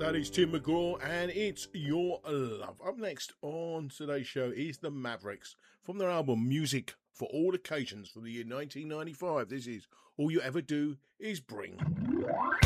That is Tim McGraw, and it's Your Love. Up next on today's show is the Mavericks from their album Music for All Occasions from the year 1995. This is All You Ever Do Is Bring.